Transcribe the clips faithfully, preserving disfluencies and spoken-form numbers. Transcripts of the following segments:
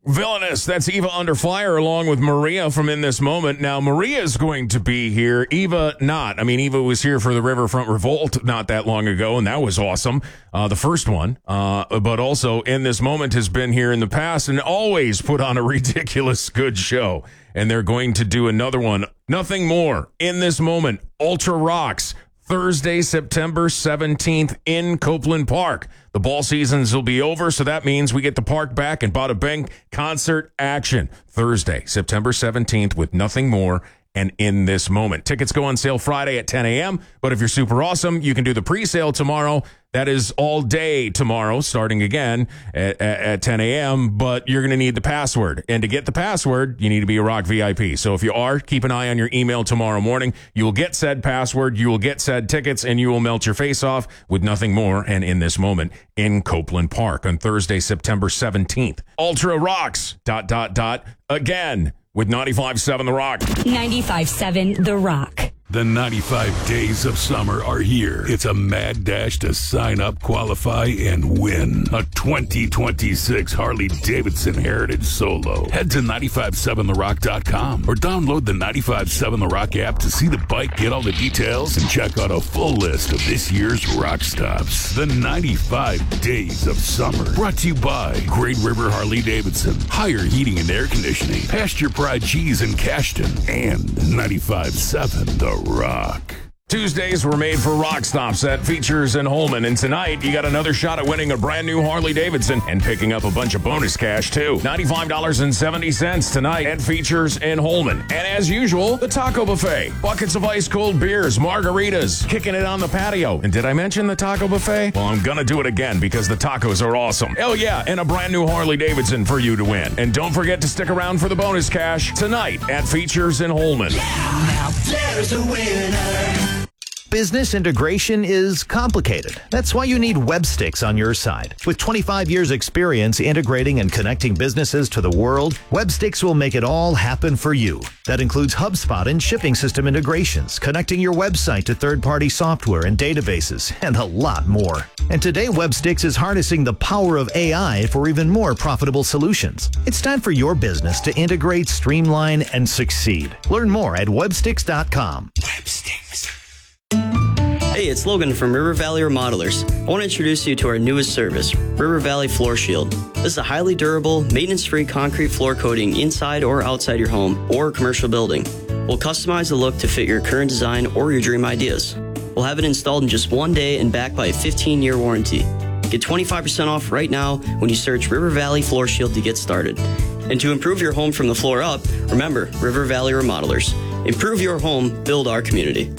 Villainous. That's Eva Under Fire along with Maria from In This Moment. Now, Maria's going to be here. Eva not. I mean, Eva was here for the Riverfront Revolt not that long ago, and that was awesome. Uh, the first one. Uh, but also, In This Moment has been here in the past and always put on a ridiculous good show. And they're going to do another one. Nothing more. In This Moment. Ultra Rocks. Thursday, September seventeenth in Copeland Park. The ball seasons will be over, so that means we get the park back and bada bing concert action. Thursday, September seventeenth with Nothing More and In This Moment. Tickets go on sale Friday at ten a.m., but if you're super awesome, you can do the pre-sale tomorrow. That is all day tomorrow, starting again at, at, at ten a.m., but you're going to need the password. And to get the password, you need to be a Rock V I P. So if you are, keep an eye on your email tomorrow morning. You will get said password, you will get said tickets, and you will melt your face off with Nothing More and In This Moment in Copeland Park on Thursday, September seventeenth. Ultra Rocks, dot, dot, dot, again with ninety-five point seven The Rock. ninety-five point seven The Rock. The ninety-five days of summer are here. It's a mad dash to sign up, qualify, and win a twenty twenty-six Harley-Davidson Heritage Solo. Head to nine five seven the rock dot com or download the ninety-five seven The Rock app to see the bike, get all the details, and check out a full list of this year's rock stops. The ninety-five days of summer. Brought to you by Great River Harley-Davidson, Higher Heating and Air Conditioning, Pasture Pride Cheese in Cashton, and ninety-five point seven The Rock. Tuesdays were made for rock stops at Features in Holman, and tonight you got another shot at winning a brand new Harley-Davidson and picking up a bunch of bonus cash too. ninety-five dollars and seventy cents tonight at Features in Holman. And as usual, the taco buffet. Buckets of ice cold beers, margaritas, kicking it on the patio. And did I mention the taco buffet? Well, I'm gonna do it again because the tacos are awesome. Hell yeah, and a brand new Harley-Davidson for you to win. And don't forget to stick around for the bonus cash tonight at Features in Holman. Now there's a winner. Business integration is complicated. That's why you need Websticks on your side. With twenty-five years experience integrating and connecting businesses to the world, Websticks will make it all happen for you. That includes HubSpot and shipping system integrations, connecting your website to third-party software and databases, and a lot more. And today, Websticks is harnessing the power of A I for even more profitable solutions. It's time for your business to integrate, streamline, and succeed. Learn more at websticks dot com. Websticks. Hey, it's Logan from River Valley Remodelers. I want to introduce you to our newest service, River Valley Floor Shield. This is a highly durable, maintenance-free concrete floor coating inside or outside your home or commercial building. We'll customize the look to fit your current design or your dream ideas. We'll have it installed in just one day and backed by a fifteen-year warranty. Get twenty-five percent off right now when you search River Valley Floor Shield to get started. And to improve your home from the floor up, remember River Valley Remodelers. Improve your home, build our community.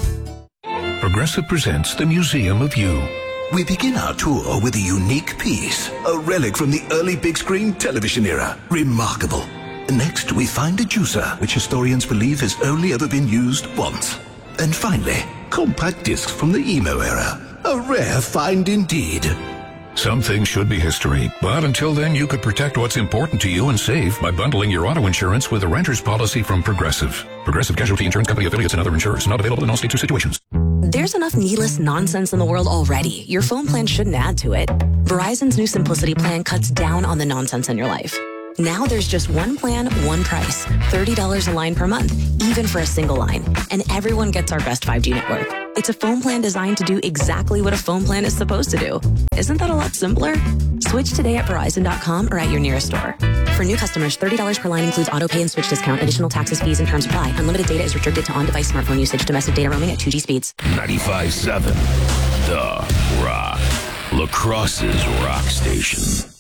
Progressive presents the Museum of You. We begin our tour with a unique piece, a relic from the early big screen television era. Remarkable. Next, we find a juicer, which historians believe has only ever been used once. And finally, compact discs from the emo era. A rare find indeed. Some things should be history, but until then, you could protect what's important to you and save by bundling your auto insurance with a renter's policy from Progressive. Progressive Casualty Insurance Company affiliates and other insurers. Not available in all states or situations. There's enough needless nonsense in the world already. Your phone plan shouldn't add to it. Verizon's new Simplicity plan cuts down on the nonsense in your life. Now there's just one plan, one price. thirty dollars a line per month, even for a single line. And everyone gets our best five G network. It's a phone plan designed to do exactly what a phone plan is supposed to do. Isn't that a lot simpler? Switch today at Verizon dot com or at your nearest store. For new customers, thirty dollars per line includes auto pay and switch discount. Additional taxes, fees, and terms apply. Unlimited data is restricted to on-device smartphone usage. Domestic data roaming at two G speeds. ninety-five point seven The Rock. La Crosse's rock station.